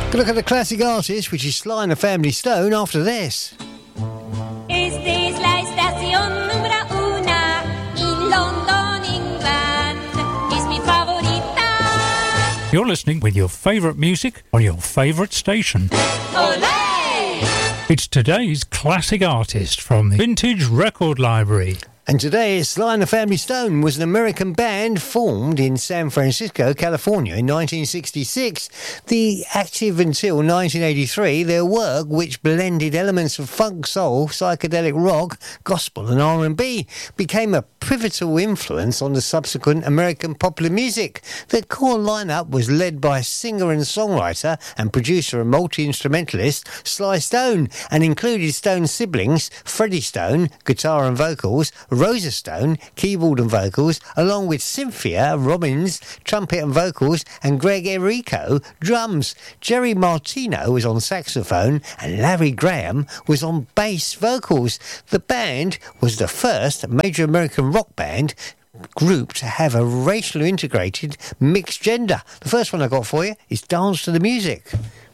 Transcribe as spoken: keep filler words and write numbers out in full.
Good look at the classic artist, which is Sly and the Family Stone, after this. Esta es la estación número una in London, England. Es mi favorita. You're listening with your favourite music on your favourite station. Olé! It's today's classic artist from the Vintage Record Library. And today, Sly and the Family Stone was an American band formed in San Francisco, California in nineteen sixty-six. The active until nineteen eighty-three, their work, which blended elements of funk, soul, psychedelic rock, gospel and R and B, became a pivotal influence on the subsequent American popular music. Their core lineup was led by singer and songwriter and producer and multi-instrumentalist Sly Stone, and included Stone's siblings Freddie Stone, guitar and vocals, Rosa Stone, keyboard and vocals, along with Cynthia Robbins, trumpet and vocals, and Greg Enrico, drums. Jerry Martino was on saxophone, and Larry Graham was on bass vocals. The band was the first major American rock band group to have a racially integrated mixed gender. The first one I got for you is Dance to the Music.